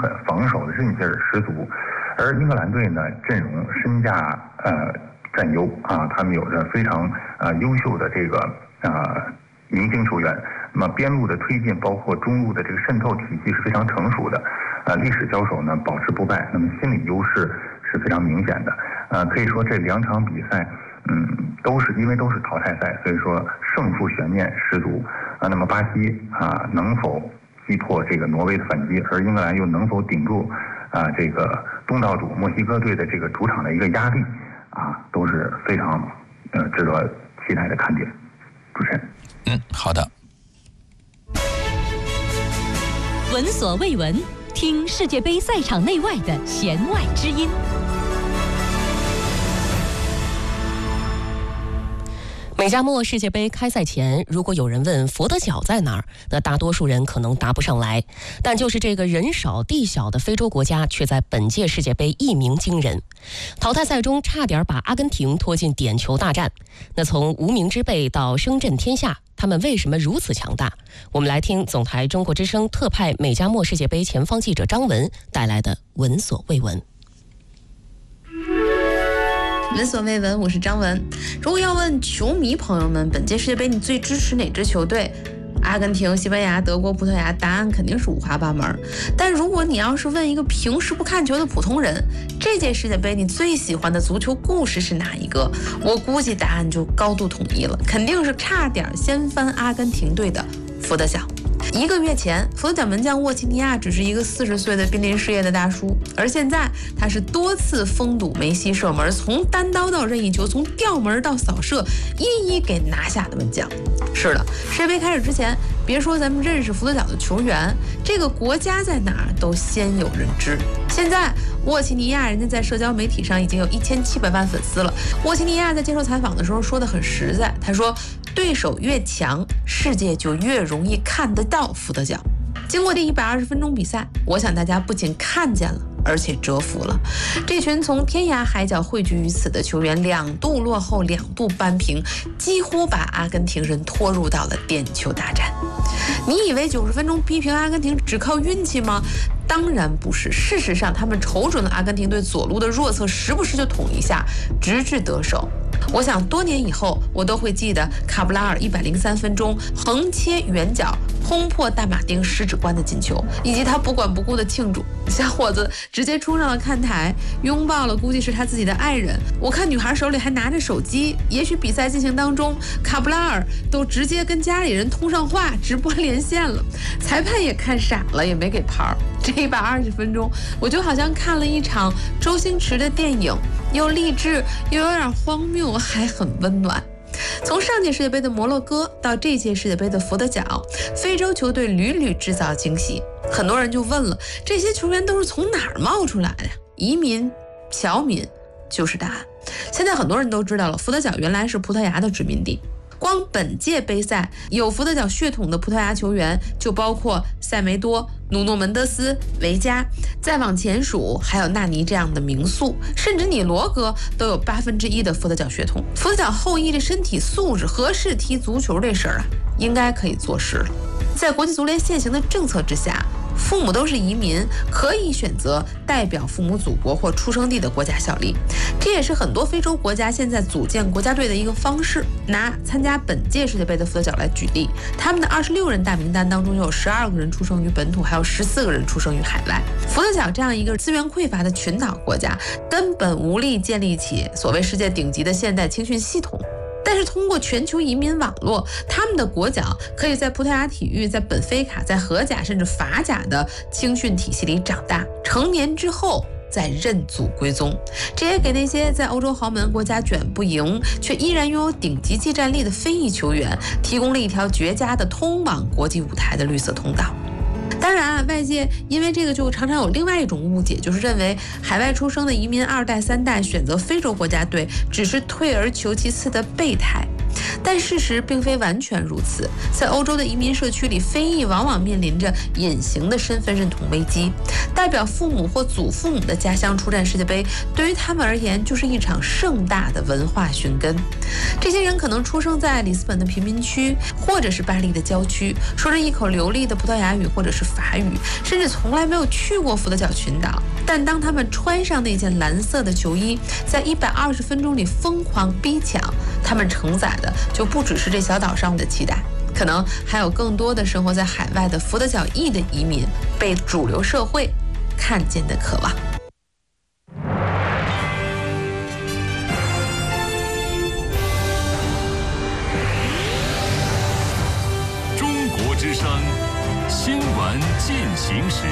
狠，防守的韧劲儿十足。而英格兰队呢，阵容身价占优啊，他们有着非常优秀的这个明星球员。那么边路的推进，包括中路的这个渗透体系是非常成熟的。历史交手呢保持不败，那么心理优势是非常明显的。可以说这2场比赛，都是淘汰赛，所以说胜负悬念十足。那么巴西能否击破这个挪威的反击，而英格兰又能否顶住这个东道主墨西哥队的这个主场的一个压力都是非常值得期待的看点。主持人， 好的。 闻所未闻，听世界杯赛场内外的弦外之音。 美加墨世界杯开赛前，如果有人问佛得角在哪儿，那大多数人可能答不上来。但就是这个人少地小的非洲国家，却在本届世界杯一鸣惊人。淘汰赛中差点把阿根廷拖进点球大战。那从无名之辈到声震天下，他们为什么如此强大？我们来听总台中国之声特派美加墨世界杯前方记者张文带来的闻所未闻。 闻所未闻，我是张文。如果要问球迷朋友们，本届世界杯你最支持哪支球队？阿根廷、西班牙、德国、葡萄牙，答案肯定是五花八门。但如果你要是问一个平时不看球的普通人，这届世界杯你最喜欢的足球故事是哪一个？我估计答案就高度统一了，肯定是差点掀翻阿根廷队的福德角。1个月前，福德角门将沃齐尼亚只是一个40岁的濒临失业的大叔，而现在他是多次封堵梅西射门，从单刀到任意球，从吊门到扫射，一一给拿下的门将。是的，世界杯开始之前，别说咱们认识福德角的球员，这个国家在哪儿都鲜有人知。现在沃齐尼亚人家在社交媒体上已经有1700万粉丝了。沃齐尼亚在接受采访的时候说得很实在，他说对手越强，世界就越容易看得到福德角。经过这120分钟比赛，我想大家不仅看见了，而且折服了。这群从天涯海角汇聚于此的球员，2度落后，2度扳平，几乎把阿根廷人拖入到了点球大战。你以为90分钟逼平阿根廷只靠运气吗？当然不是，事实上他们瞅准了阿根廷队左路的弱侧，时不时就捅一下，直至得手。我想多年以后我都会记得卡布拉尔103分钟横切远角轰破大马丁10指关的进球，以及他不管不顾的庆祝。小伙子直接冲上了看台，拥抱了估计是他自己的爱人。我看女孩手里还拿着手机，也许比赛进行当中，卡布拉尔都直接跟家里人通上话，直播连线了。裁判也看傻了，也没给牌。这120分钟，我就好像看了一场周星驰的电影，又励志又有点荒谬，还很温暖。从上届世界杯的摩洛哥到这届世界杯的福德角，非洲球队屡屡制造惊喜。很多人就问了，这些球员都是从哪儿冒出来的？移民、侨民就是答案。现在很多人都知道了，福德角原来是葡萄牙的殖民地。光本届杯赛有福德角血统的葡萄牙球员就包括塞梅多、努诺门德斯、维加，再往前数还有纳尼这样的名宿，甚至你罗格都有1%的福德角血统。福德角后裔这身体素质合适踢足球这事儿应该可以做事了。在国际足联现行的政策之下，父母都是移民，可以选择代表父母祖国或出生地的国家效力。这也是很多非洲国家现在组建国家队的一个方式。拿参加本届世界杯的福德角来举例，他们的26人大名单当中有12个人出生于本土，还有14个人出生于海外。福德角这样一个资源匮乏的群岛国家，根本无力建立起所谓世界顶级的现代青训系统。但是通过全球移民网络，他们的国脚可以在葡萄牙体育、在本菲卡、在荷甲甚至法甲的青训体系里长大，成年之后再认祖归宗。这也给那些在欧洲豪门国家卷不赢却依然拥有顶级技战力的非裔球员提供了一条绝佳的通往国际舞台的绿色通道。当然外界因为这个就常常有另外一种误解，就是认为海外出生的移民2代3代选择非洲国家队只是退而求其次的备胎。 但事实并非完全如此，在欧洲的移民社区里，非裔往往面临着隐形的身份认同危机。代表父母或祖父母的家乡出战世界杯，对于他们而言就是一场盛大的文化寻根。这些人可能出生在里斯本的贫民区，或者是巴黎的郊区，说着一口流利的葡萄牙语或者是法语，甚至从来没有去过福德角群岛。但当他们穿上那件蓝色的球衣，在120分钟里疯狂逼抢，他们承载的就不只是这小岛上的期待，可能还有更多的生活在海外的福德角裔的移民被主流社会看见的渴望。 中国之声新闻进行时。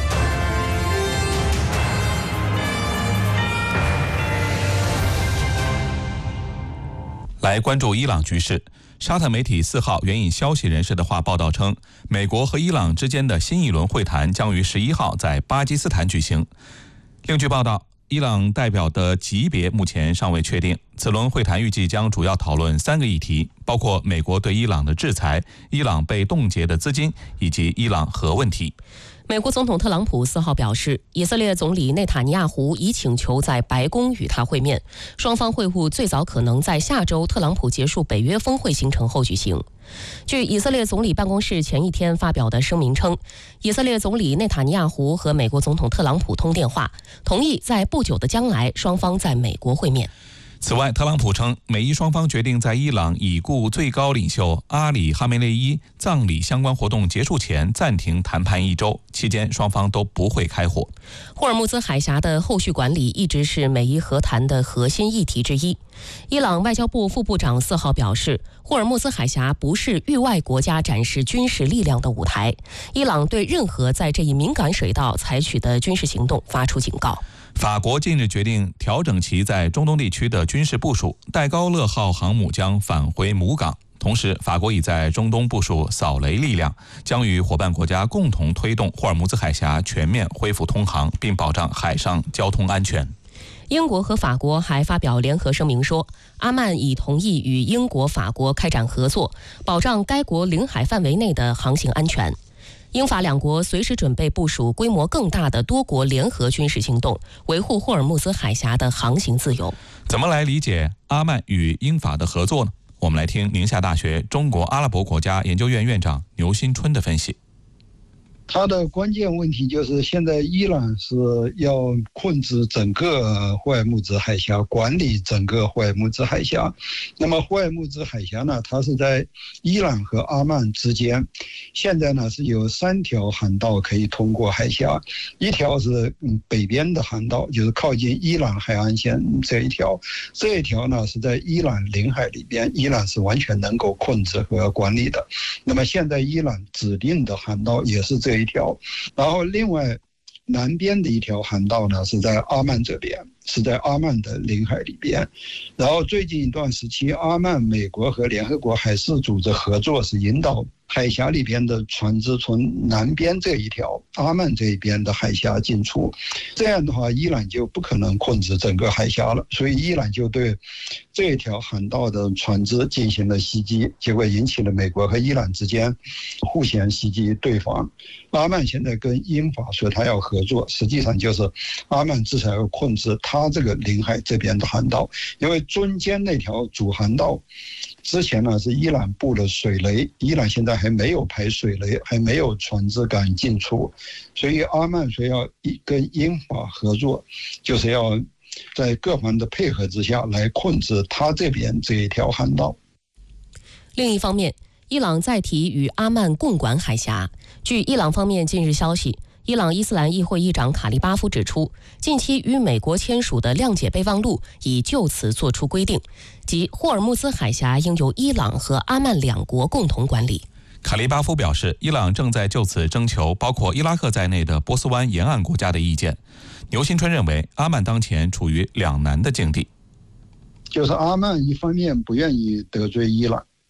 来关注伊朗局势。沙特媒体4号援引消息人士的话报道称，美国和伊朗之间的新一轮会谈将于11号在巴基斯坦举行。另据报道，伊朗代表的级别目前尚未确定。此轮会谈预计将主要讨论3个议题，包括美国对伊朗的制裁、伊朗被冻结的资金以及伊朗核问题。 美国总统特朗普4号表示，以色列总理内塔尼亚胡已请求在白宫与他会面，双方会晤最早可能在下周特朗普结束北约峰会行程后举行。据以色列总理办公室前一天发表的声明称，以色列总理内塔尼亚胡和美国总统特朗普通电话，同意在不久的将来双方在美国会面。 此外，特朗普称，美伊双方决定在伊朗已故最高领袖阿里·哈梅内伊葬礼相关活动结束前暂停谈判1周，期间双方都不会开火。 霍尔木兹海峡的后续管理一直是美伊和谈的核心议题之一。伊朗外交部副部长4号表示，霍尔木兹海峡不是域外国家展示军事力量的舞台，伊朗对任何在这一敏感水道采取的军事行动发出警告。 法国近日决定调整其在中东地区的军事部署，戴高乐号航母将返回母港。同时，法国已在中东部署扫雷力量，将与伙伴国家共同推动霍尔木兹海峡全面恢复通航，并保障海上交通安全。 英国和法国还发表联合声明说，阿曼已同意与英国、法国开展合作，保障该国领海范围内的航行安全。英法两国随时准备部署规模更大的多国联合军事行动，维护霍尔木兹海峡的航行自由。 怎么来理解阿曼与英法的合作呢？我们来听宁夏大学中国阿拉伯国家研究院院长牛新春的分析。 它的关键问题就是现在伊朗是要控制整个霍尔木兹海峡，管理整个霍尔木兹海峡。那么霍尔木兹海峡呢，它是在伊朗和阿曼之间，现在呢是有3条航道可以通过海峡，一条是北边的航道，就是靠近伊朗海岸线这一条呢是在伊朗领海里边，伊朗是完全能够控制和管理的。那么现在伊朗指定的航道也是这一条，然后另外南边的一条航道呢是在阿曼这边，是在阿曼的领海里边。然后最近一段时期，阿曼、美国和联合国海事组织合作，是引导海峡里边的船只从南边这一条阿曼这一边的海峡进出，这样的话伊朗就不可能控制整个海峡了，所以伊朗就对这一条航道的船只进行了袭击，结果引起了美国和伊朗之间互相袭击对方。阿曼现在跟英法说他要合作，实际上就是阿曼至少要控制他这个领海这边的航道，因为中间那条主航道之前呢是伊朗布了水雷，伊朗现在还没有排水雷，还没有船只敢进出，所以阿曼说要跟英法合作，就是要在各方的配合之下来控制他这边这一条航道。 另一方面，伊朗再提与阿曼共管海峡。据伊朗方面近日消息，伊朗伊斯兰议会议长卡利巴夫指出，近期与美国签署的谅解备忘录已就此作出规定，即霍尔木兹海峡应由伊朗和阿曼2国共同管理。 卡利巴夫表示，伊朗正在就此征求包括伊拉克在内的波斯湾沿岸国家的意见。牛新春认为，阿曼当前处于两难的境地， 就是阿曼一方面不愿意得罪伊朗，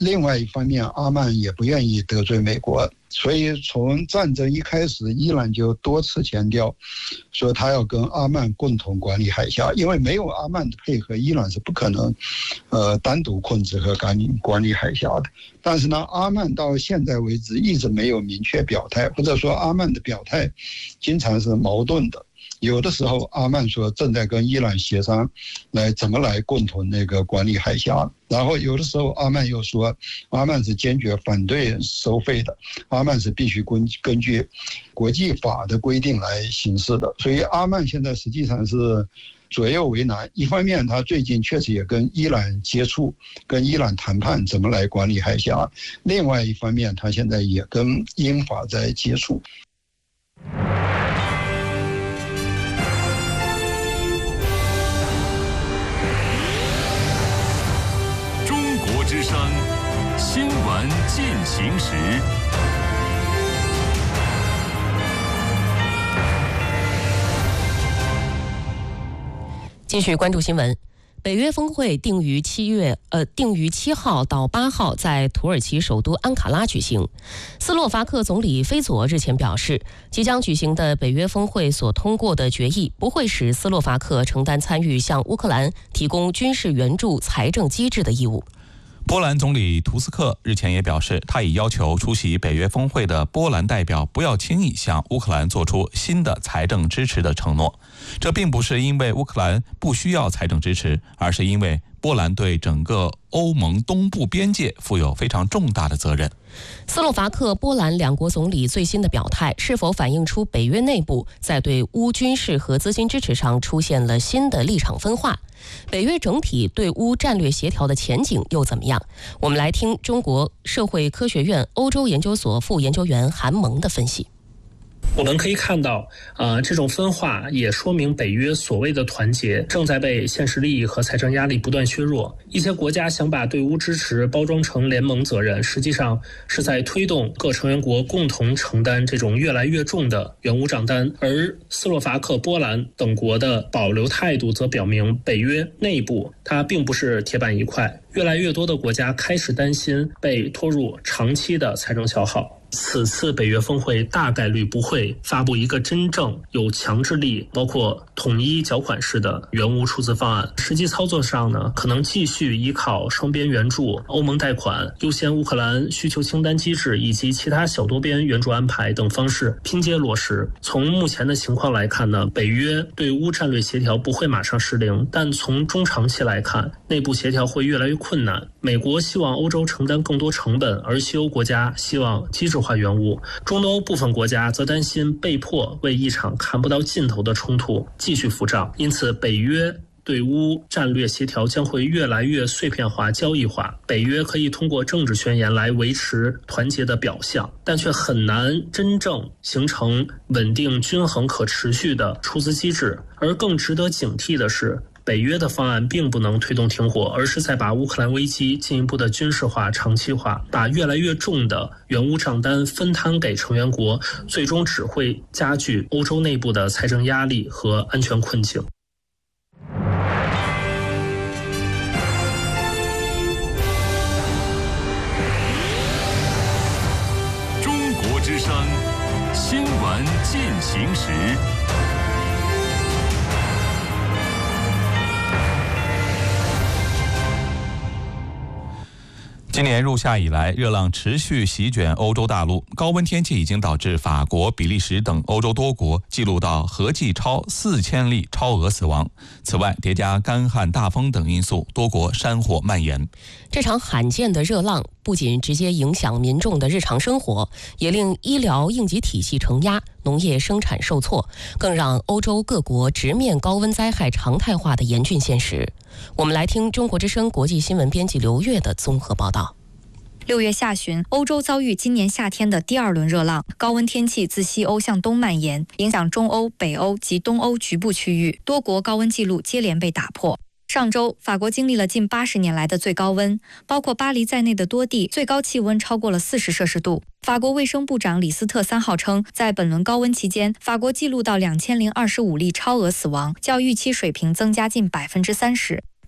另外一方面，阿曼也不愿意得罪美国，所以从战争一开始，伊朗就多次强调说他要跟阿曼共同管理海峡，因为没有阿曼的配合，伊朗是不可能单独控制和管理海峡的。但是呢，阿曼到现在为止一直没有明确表态，或者说阿曼的表态经常是矛盾的。有的时候阿曼说正在跟伊朗协商怎么来共同管理海峡，然后有的时候阿曼又说阿曼是坚决反对收费的，阿曼是必须根据国际法的规定来行事的。所以阿曼现在实际上是左右为难，一方面他最近确实也跟伊朗接触，跟伊朗谈判怎么来管理海峡，另外一方面他现在也跟英法在接触。 之声新闻进行时， 继续关注新闻。北约峰会定于7号到8号在土耳其首都安卡拉举行。斯洛伐克总理菲佐日前表示，即将举行的北约峰会所通过的决议不会使斯洛伐克承担参与向乌克兰提供军事援助财政机制的义务。 波兰总理图斯克日前也表示，他已要求出席北约峰会的波兰代表不要轻易向乌克兰做出新的财政支持的承诺。这并不是因为乌克兰不需要财政支持，而是因为波兰对整个欧盟东部边界负有非常重大的责任。 斯洛伐克、波兰两国总理最新的表态，是否反映出北约内部在对乌军事和资金支持上出现了新的立场分化？北约整体对乌战略协调的前景又怎么样？我们来听中国社会科学院欧洲研究所副研究员韩萌的分析。 我们可以看到，这种分化也说明北约所谓的团结正在被现实利益和财政压力不断削弱。一些国家想把对乌支持包装成联盟责任，实际上是在推动各成员国共同承担这种越来越重的援乌账单。而斯洛伐克、波兰等国的保留态度则表明，北约内部它并不是铁板一块，越来越多的国家开始担心被拖入长期的财政消耗。此次北约峰会大概率不会发布一个真正有强制力，包括统一缴款式的援乌出资方案。实际操作上呢，可能继续依靠双边援助、欧盟贷款、优先乌克兰需求清单机制以及其他小多边援助安排等方式拼接落实。从目前的情况来看呢，北约对乌战略协调不会马上失灵，但从中长期来看，内部协调会越来越困难。美国希望欧洲承担更多成本，而西欧国家希望机制化援乌，中东欧部分国家则担心被迫为一场看不到尽头的冲突继续付账。因此，北约对乌战略协调将会越来越碎片化、交易化。北约可以通过政治宣言来维持团结的表象，但却很难真正形成稳定、均衡、可持续的出资机制。而更值得警惕的是，北约的方案并不能推动停火，而是在把乌克兰危机进一步的军事化、长期化，把越来越重的援乌账单分摊给成员国，最终只会加剧欧洲内部的财政压力和安全困境。 中国之声新闻进行时。 今年入夏以来，热浪持续席卷欧洲大陆，高温天气已经导致法国、比利时等欧洲多国记录到合计超4000例超额死亡。此外，叠加干旱、大风等因素，多国山火蔓延。 这场罕见的热浪不仅直接影响民众的日常生活，也令医疗应急体系承压，农业生产受挫，更让欧洲各国直面高温灾害常态化的严峻现实。我们来听中国之声国际新闻编辑刘月的综合报道。 6月下旬，欧洲遭遇今年夏天的第2轮热浪，高温天气自西欧向东蔓延，影响中欧、北欧及东欧局部区域，多国高温记录接连被打破。上周，法国经历了近80年来的最高温，包括巴黎在内的多地最高气温超过了40摄氏度。法国卫生部长李斯特3号称，在本轮高温期间，法国记录到2025例超额死亡，较预期水平增加近30%。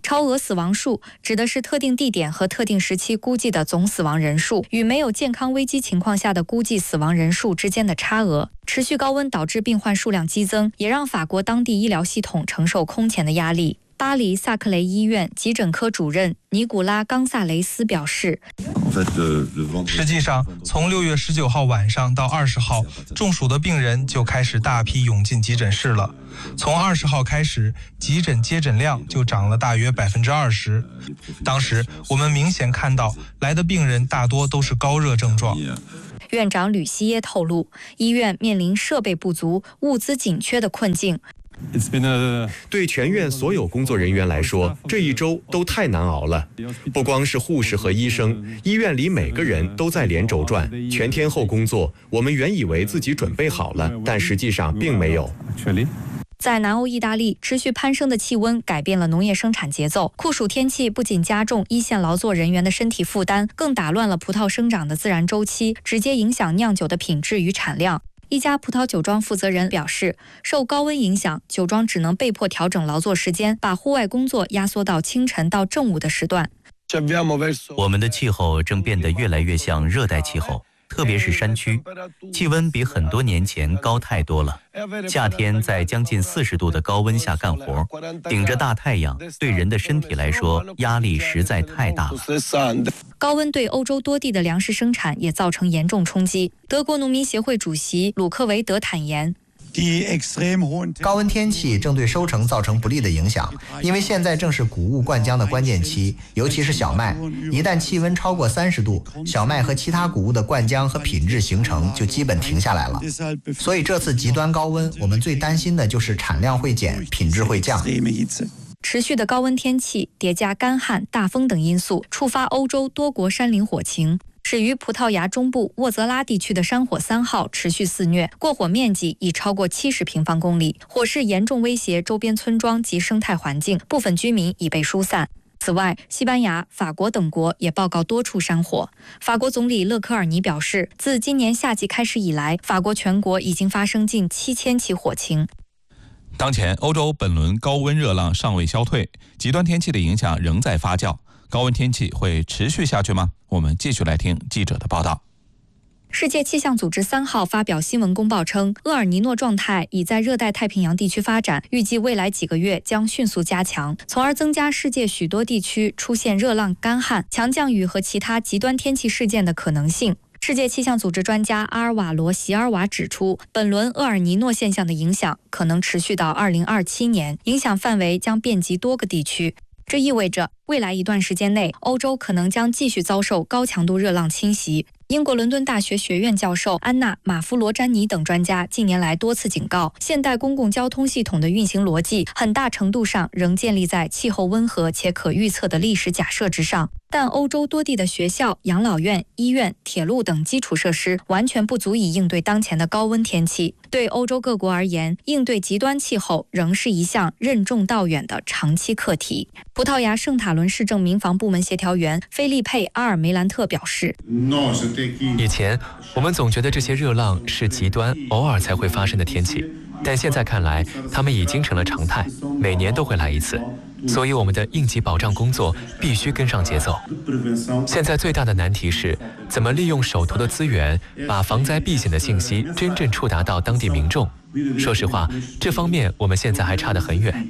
超额死亡数指的是特定地点和特定时期估计的总死亡人数与没有健康危机情况下的估计死亡人数之间的差额。持续高温导致病患数量激增，也让法国当地医疗系统承受空前的压力。巴黎萨克雷医院急诊科主任尼古拉·冈萨雷斯表示， 实际上从6月19号晚上到20号，中暑的病人就开始大批涌进急诊室了。从20号开始，急诊接诊量就涨了大约20%。当时我们明显看到来的病人大多都是高热症状。 院长吕西耶透露，医院面临设备不足、物资紧缺的困境。 对全院所有工作人员来说，这一周都太难熬了。不光是护士和医生，医院里每个人都在连轴转，全天候工作。我们原以为自己准备好了，但实际上并没有。 在南欧意大利，持续攀升的气温改变了农业生产节奏。酷暑天气不仅加重一线劳作人员的身体负担，更打乱了葡萄生长的自然周期，直接影响酿酒的品质与产量。一家葡萄酒庄负责人表示，受高温影响，酒庄只能被迫调整劳作时间，把户外工作压缩到清晨到正午的时段。 我们的气候正变得越来越像热带气候，特别是山区，气温比很多年前高太多了。夏天在将近40度的高温下干活，顶着大太阳，对人的身体来说压力实在太大了。 高温对欧洲多地的粮食生产也造成严重冲击。德国农民协会主席鲁克维德坦言， 高温天气正对收成造成不利的影响，因为现在正是谷物灌浆的关键期，尤其是小麦。一旦气温超过30度，小麦和其他谷物的灌浆和品质形成就基本停下来了。所以这次极端高温，我们最担心的就是产量会减，品质会降。 持续的高温天气叠加干旱、大风等因素，触发欧洲多国山林火情。始于葡萄牙中部沃泽拉地区的山火3号持续肆虐，过火面积已超过70平方公里，火势严重威胁周边村庄及生态环境，部分居民已被疏散。此外，西班牙、法国等国也报告多处山火。法国总理勒科尔尼表示，自今年夏季开始以来，法国全国已经发生近7000起火情。 当前，欧洲本轮高温热浪尚未消退，极端天气的影响仍在发酵。高温天气会持续下去吗？我们继续来听记者的报道。 世界气象组织3号发表新闻公报称，厄尔尼诺状态已在热带太平洋地区发展，预计未来几个月将迅速加强，从而增加世界许多地区出现热浪、干旱、强降雨和其他极端天气事件的可能性。世界气象组织专家阿尔瓦罗·席尔瓦指出，本轮厄尔尼诺现象的影响可能持续到2027年，影响范围将遍及多个地区。这意味着未来一段时间内，欧洲可能将继续遭受高强度热浪侵袭。英国伦敦大学学院教授安娜·马夫罗詹尼等专家近年来多次警告，现代公共交通系统的运行逻辑很大程度上仍建立在气候温和且可预测的历史假设之上。但欧洲多地的学校、养老院、医院、铁路等基础设施完全不足以应对当前的高温天气。对欧洲各国而言，应对极端气候仍是一项任重道远的长期课题。葡萄牙圣塔伦市政民防部门协调员菲利佩·阿尔梅兰特表示， 以前我们总觉得这些热浪是极端偶尔才会发生的天气，但现在看来它们已经成了常态，每年都会来一次，所以我们的应急保障工作必须跟上节奏。现在最大的难题是怎么利用手头的资源，把防灾避险的信息真正触达到当地民众。说实话，这方面我们现在还差得很远。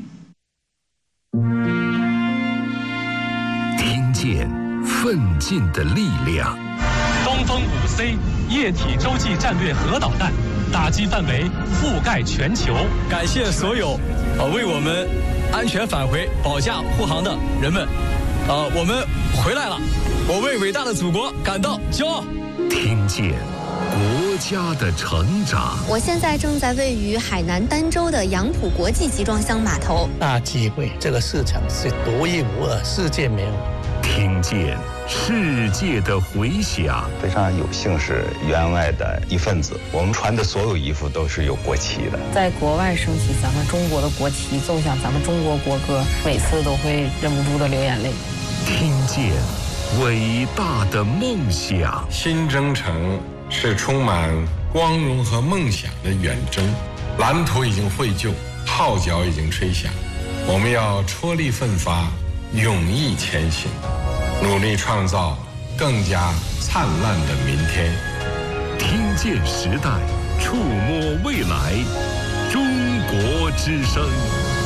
听见奋进的力量。 东风5C 液体洲际战略核导弹，打击范围覆盖全球。 感谢所有为我们安全返回、保驾护航的人们。我们回来了，我为伟大的祖国感到骄傲。 听见国家的成长。 我现在正在位于海南儋州的杨浦国际集装箱码头。 大机会，这个市场是独一无二，世界没有。 听见世界的回响。 非常有幸是员外的一份子，我们穿的所有衣服都是有国旗的。 在国外升起咱们中国的国旗，奏响咱们中国国歌，每次都会忍不住的流眼泪。 听见伟大的梦想。 新征程是充满光荣和梦想的远征，蓝图已经绘就，号角已经吹响，我们要踔厉奋发， 勇毅前行，努力创造更加灿烂的明天。 听见时代，触摸未来，中国之声。